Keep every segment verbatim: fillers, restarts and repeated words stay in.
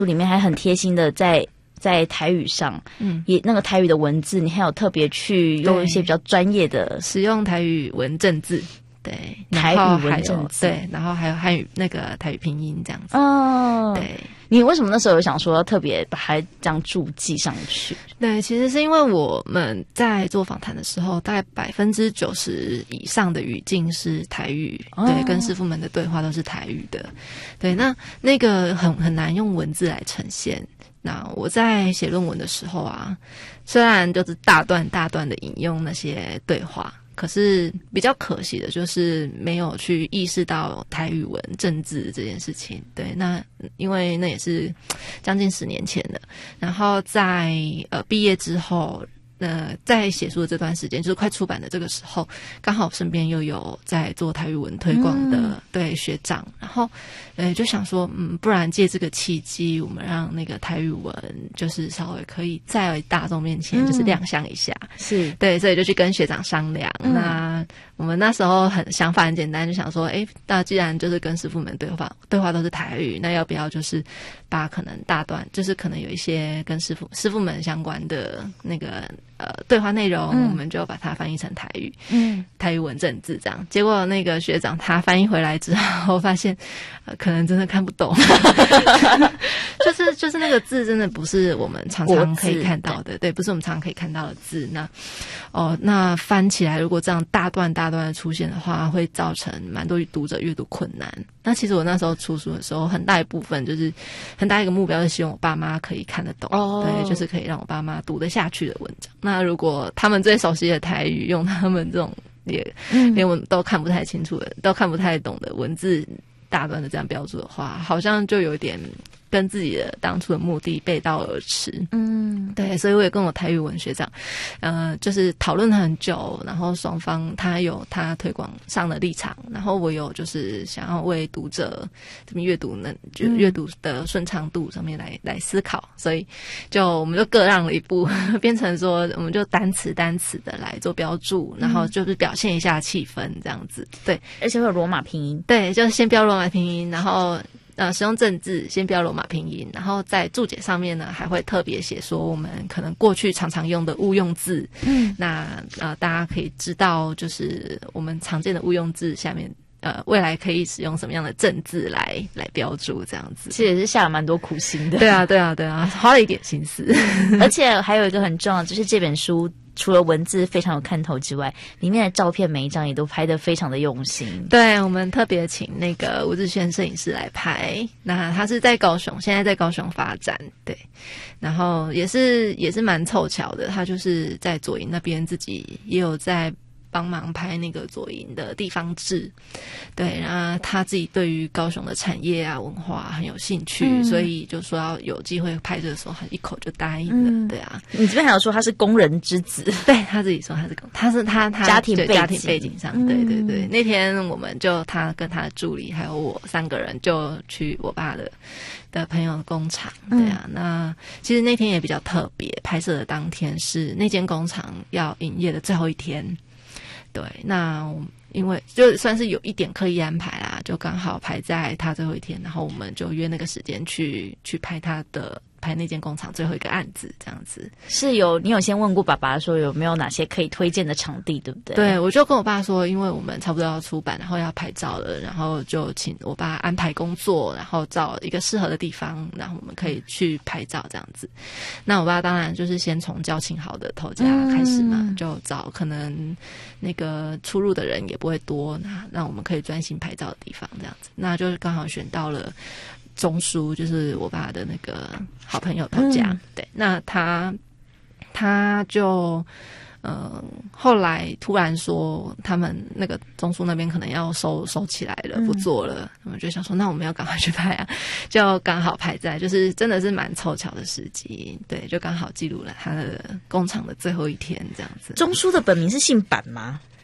里面还很贴心的在在台语上，嗯，也那个台语的文字，你还有特别去用一些比较专业的使用台语文正字。对， 台语文正字， 对，然后还有汉语那个台语拼音这样子。 哦， 对， 你为什么那时候有想说要特别把它这样注记上去？ 对，其实是因为我们在做访谈的时候，大概百分之九十以上的语境是台语，哦、对，跟师傅们的对话都是台语的。对，那那个很很难用文字来呈现。那我在写论文的时候啊，虽然就是大段大段的引用那些对话。可是比较可惜的就是没有去意识到台语文正字这件事情。对，那因为那也是将近十年前的，然后在呃毕业之后，呃在写书的这段时间，就是快出版的这个时候，刚好身边又有在做台语文推广的、嗯、对学长，然后呃就想说，嗯，不然借这个契机，我们让那个台语文就是稍微可以在大众面前就是亮相一下，嗯、 是对，所以就去跟学长商量。嗯、那我们那时候很想法很简单，就想说，哎，那既然就是跟师傅们对话对话都是台语，那要不要就是把可能大段，就是可能有一些跟师傅师傅们相关的那个呃对话内容、嗯，我们就把它翻译成台语，嗯，台语文正字这样。结果那个学长他翻译回来之后，发现、呃、可能真的看不懂，就是就是那个字真的不是我们常常可以看到的， 对, 对，不是我们常常可以看到的字。那哦，那翻起来如果这样大段大段的出现的话，会造成蛮多读者阅读困难。那其实我那时候出书的时候，很大一部分就是很大一个目标是希望我爸妈可以看得懂，哦，对，就是可以让我爸妈读得下去的文章。那如果他们最熟悉的台语，用他们这种也连我都看不太清楚的、都看不太懂的文字大段的这样标注的话，好像就有点跟自己的当初的目的背道而驰。嗯，对，所以我也跟我台语文学长，呃，就是讨论很久，然后双方他有他推广上的立场，然后我有就是想要为读者这么阅读能就阅读的顺畅度上面来来思考，所以就我们就各让了一步，变成说我们就单词单词的来做标注，然后就是表现一下气氛这样子。对， 而且会有罗马拼音。 对，就是先标罗马拼音，然后呃，使用正字，先标罗马拼音，然后在注解上面呢，还会特别写说我们可能过去常常用的误用字，嗯，那呃，大家可以知道，就是我们常见的误用字下面，呃，未来可以使用什么样的正字来来标注，这样子， 其实也是下了蛮多苦心的。 对啊，对啊，对啊，花了一点心思。 而且还有一个很重要，就是这本书除了文字非常有看头之外，里面的照片每一张也都拍得非常的用心。 对，我们特别请那个吴志轩摄影师来拍，那他是在高雄，现在在高雄发展，对，然后也是也是蛮凑巧的，他就是在左营那边自己也有在帮忙拍那个左营的地方志，对，然后他自己对于高雄的产业啊文化很有兴趣，嗯、所以就说要有机会拍摄的时候，他一口就答应了，嗯、对啊。 你这边还有说他是工人之子， 对他自己说他是工，他是他他家庭背景家庭背景上，嗯、对对对。那天我们就他跟他的助理还有我三个人就去我爸的的朋友的工厂，对啊。嗯、那其实那天也比较特别，拍摄的当天是那间工厂要营业的最后一天。对，那因为就算是有一点刻意安排啦，就刚好排在他最后一天，然后我们就约那个时间去去拍他的拍那间工厂最后一个案子，这样子。 是有你有先问过爸爸说有没有哪些可以推荐的场地，对不对？ 对，我就跟我爸说，因为我们差不多要出版，然后要拍照了，然后就请我爸安排工作，然后找一个适合的地方，然后我们可以去拍照这样子。那我爸当然就是先从交情好的头家开始嘛，嗯、就找可能那个出入的人也不会多，那让我们可以专心拍照的地方这样子。那就是刚好选到了钟叔，就是我爸的那个好朋友头家，嗯、对，那他他就呃后来突然说他们那个钟叔那边可能要收收起来了，不做了，我们、嗯、就想说那我们要赶快去拍啊，就刚好拍在就是真的是蛮凑巧的时机，对，就刚好记录了他的工厂的最后一天这样子。 钟叔的本名是姓板吗？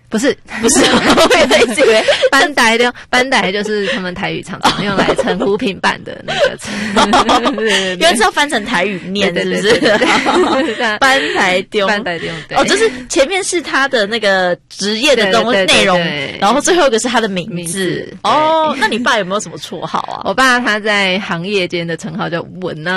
不是不是，我一直以为班台的班台就是他们台语常常用来称呼平板的那个词， 因为是要翻成台语念，是不是？班台丢， 班台丢， 哦，就是前面是他的那个职业的东内容，然后最后一个是他的名字。哦，那你爸有没有什么绰号啊？ 我爸他在行业间的称号叫文啊。